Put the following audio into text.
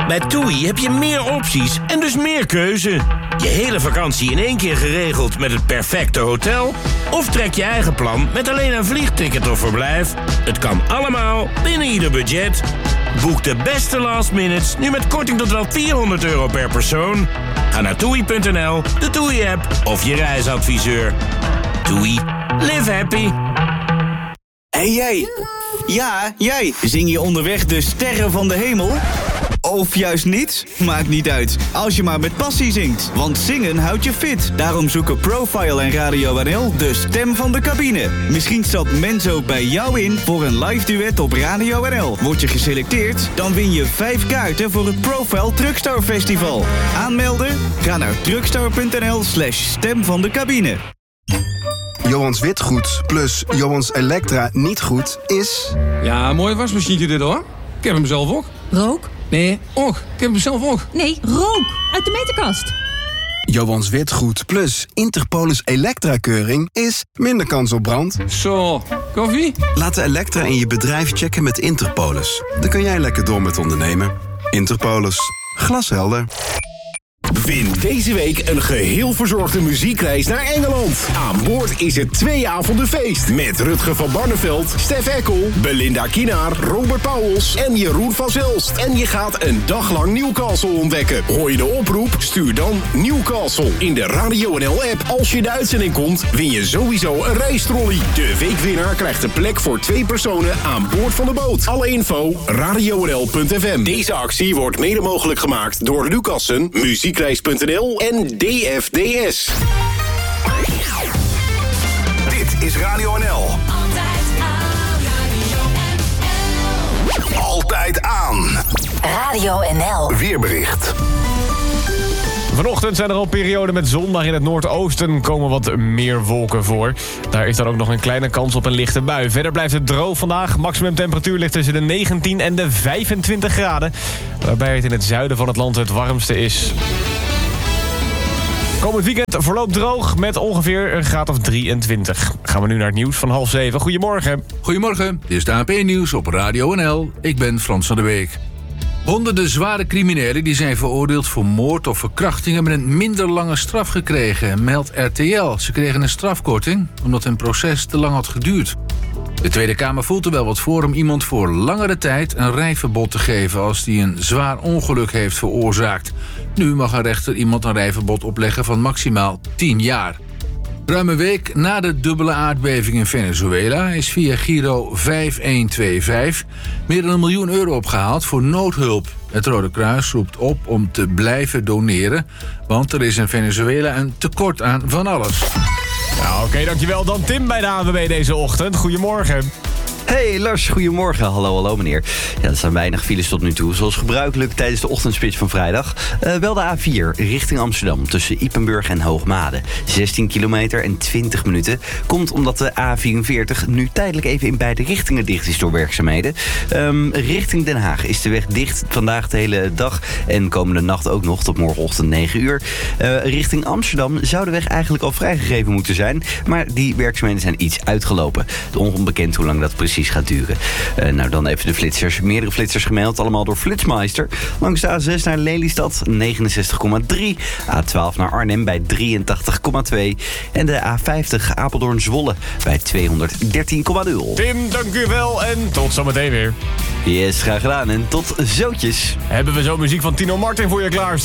Bij TUI heb je meer opties en dus meer keuze. Je hele vakantie in één keer geregeld met het perfecte hotel? Of trek je eigen plan met alleen een vliegticket of verblijf? Het kan allemaal binnen ieder budget. Boek de beste last minutes nu met korting tot wel €400 per persoon. Ga naar TUI.nl, de TUI-app of je reisadviseur. TUI. Live happy. Hé jij! Ja, jij! Zing je onderweg de sterren van de hemel? Of juist niet? Maakt niet uit. Als je maar met passie zingt. Want zingen houdt je fit. Daarom zoeken Profile en Radio NL de stem van de cabine. Misschien stapt Menzo bij jou in voor een live duet op Radio NL. Word je geselecteerd? Dan win je 5 kaarten voor het Profile Truckstar Festival. Aanmelden? Ga naar truckstar.nl/stem van de cabine. Johans witgoed plus Johans Elektra niet goed is... Ja, mooi wasmachientje dit hoor. Ik heb hem zelf ook. Rook? Nee, och, ik heb hem zelf ook. Nee, rook! Uit de meterkast. Johans witgoed plus Interpolis Elektra-keuring is minder kans op brand. Zo, koffie? Laat de Elektra in je bedrijf checken met Interpolis. Dan kun jij lekker door met ondernemen. Interpolis. Glashelder. Win deze week een geheel verzorgde muziekreis naar Engeland. Aan boord is het 2 avonden feest. Met Rutger van Barneveld, Stef Eckel, Belinda Kienaar, Robert Pauwels en Jeroen van Zelst. En je gaat een dag lang Newcastle ontdekken. Hoor je de oproep? Stuur dan Newcastle in de Radio NL-app. Als je de uitzending komt, win je sowieso een reistrolley. De weekwinnaar krijgt een plek voor 2 personen aan boord van de boot. Alle info, radionl.fm. Deze actie wordt mede mogelijk gemaakt door Lucassen, muziekreis.nl en DFDS. Dit is Radio NL. Altijd aan. Radio NL. Weerbericht. Vanochtend zijn er al perioden met zon, maar in het noordoosten komen wat meer wolken voor. Daar is dan ook nog een kleine kans op een lichte bui. Verder blijft het droog vandaag. Maximumtemperatuur ligt tussen de 19 en de 25 graden. Waarbij het in het zuiden van het land het warmste is. Komend weekend verloopt droog met ongeveer een graad of 23. Gaan we nu naar het nieuws van 6:30. Goedemorgen. Goedemorgen, dit is de AP-nieuws op Radio NL. Ik ben Frans van der Beek. Honderden zware criminelen die zijn veroordeeld voor moord of verkrachting hebben een minder lange straf gekregen, meldt RTL. Ze kregen een strafkorting omdat hun proces te lang had geduurd. De Tweede Kamer voelt er wel wat voor om iemand voor langere tijd een rijverbod te geven als die een zwaar ongeluk heeft veroorzaakt. Nu mag een rechter iemand een rijverbod opleggen van maximaal 10 jaar. Ruim een week na de dubbele aardbeving in Venezuela is via Giro 5125 meer dan €1 miljoen opgehaald voor noodhulp. Het Rode Kruis roept op om te blijven doneren, want er is in Venezuela een tekort aan van alles. Nou, oké, dankjewel. Dan Tim bij de ANWB deze ochtend. Goedemorgen. Hey Lars, goedemorgen. Hallo meneer. Ja, er staan weinig files tot nu toe, zoals gebruikelijk tijdens de ochtendspits van vrijdag. Wel de A4 richting Amsterdam tussen Ypenburg en Hoogmade. 16 kilometer en 20 minuten. Komt omdat de A44 nu tijdelijk even in beide richtingen dicht is door werkzaamheden. Richting Den Haag is de weg dicht vandaag de hele dag en komende nacht ook nog tot morgenochtend 9 uur. Richting Amsterdam zou de weg eigenlijk al vrijgegeven moeten zijn, maar die werkzaamheden zijn iets uitgelopen. Het is onbekend hoe lang dat precies gaat duren. Nou, dan even de flitsers. Meerdere flitsers gemeld, allemaal door Flitsmeister. Langs de A6 naar Lelystad 69,3. A12 naar Arnhem bij 83,2. En de A50 Apeldoorn-Zwolle bij 213,0. Tim, dank u wel en tot zometeen weer. Yes, graag gedaan en tot zootjes. Hebben we zo muziek van Tino Martin voor je klaarstaan?